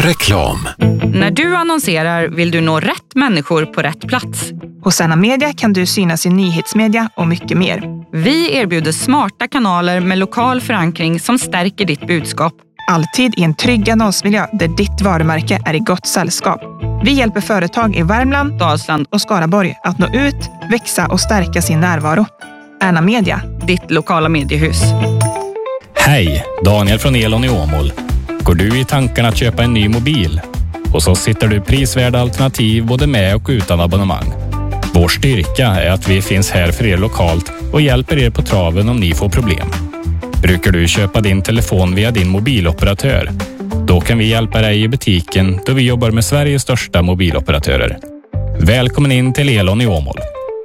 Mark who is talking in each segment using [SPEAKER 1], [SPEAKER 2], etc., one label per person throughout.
[SPEAKER 1] Reklam.
[SPEAKER 2] När du annonserar vill du nå rätt människor på rätt plats.
[SPEAKER 3] Hos Anna Media kan du synas i nyhetsmedia och mycket mer.
[SPEAKER 2] Vi erbjuder smarta kanaler med lokal förankring som stärker ditt budskap.
[SPEAKER 3] Alltid i en trygg annonsmiljö där ditt varumärke är i gott sällskap. Vi hjälper företag i Värmland,
[SPEAKER 2] Dalsland
[SPEAKER 3] och Skaraborg att nå ut, växa och stärka sin närvaro. Anna Media,
[SPEAKER 2] ditt lokala mediehus.
[SPEAKER 4] Hej, Daniel från Elon i Åmål. Går du i tankarna att köpa en ny mobil? Hos oss hittar du prisvärda alternativ både med och utan abonnemang. Vår styrka är att vi finns här för er lokalt och hjälper er på traven om ni får problem. Brukar du köpa din telefon via din mobiloperatör? Då kan vi hjälpa dig i butiken då vi jobbar med Sveriges största mobiloperatörer. Välkommen in till Elon i Åmål.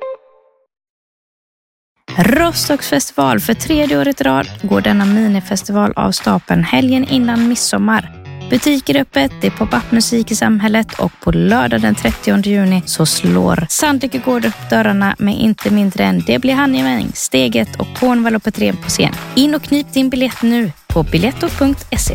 [SPEAKER 5] Rostocksfestival för 3:e året i rad går denna minifestival av stapeln helgen innan midsommar. Butiker öppet, det är pop-up-musik i samhället och på lördag den 30 juni så slår Sandvika Gård upp dörrarna med inte mindre än Det blir Hanjemäng, Steget och Cornwall och Petrén på scen. In och knip din biljett nu på biletto.se.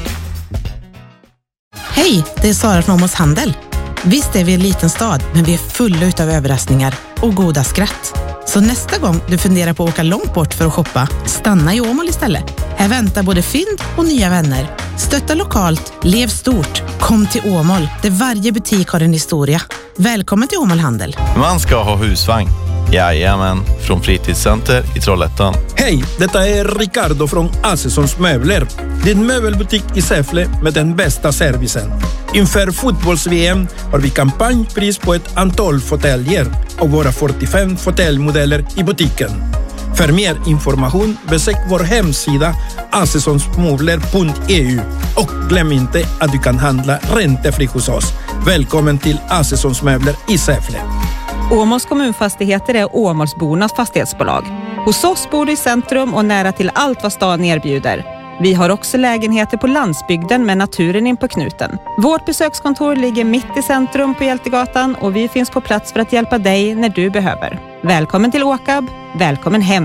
[SPEAKER 6] Hej, det är Sara från Åmåls Handel. Visst är vi en liten stad, men vi är fulla utav överraskningar och goda skratt. Så nästa gång du funderar på att åka långt bort för att shoppa, stanna i Åmål istället. Här väntar både fynd och nya vänner. Stötta lokalt, lev stort. Kom till Åmål, där varje butik har en historia. Välkommen till Åmål Handel.
[SPEAKER 7] Man ska ha husvagn. Jajamän, från Fritidscenter i Trollhättan.
[SPEAKER 8] Hej, detta är Ricardo från Assessons Möbler. Din möbelbutik i Säffle med den bästa servicen. Inför fotbolls-VM har vi kampanjpris på ett antal fåtöljer och våra 45 fåtöljmodeller i butiken. För mer information besök vår hemsida assessonsmöbler.eu och glöm inte att du kan handla räntefritt hos oss. Välkommen till Assessons Möbler i Säffle.
[SPEAKER 9] Åmåls kommunfastigheter är Åmålsbornas fastighetsbolag. Hos oss bor du i centrum och nära till allt vad stan erbjuder. Vi har också lägenheter på landsbygden med naturen in på knuten. Vårt besökskontor ligger mitt i centrum på Hjältegatan och vi finns på plats för att hjälpa dig när du behöver. Välkommen till Åkab, välkommen hem.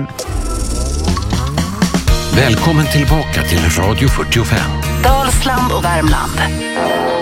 [SPEAKER 1] Välkommen tillbaka till Radio 45.
[SPEAKER 10] Dalsland och Värmland.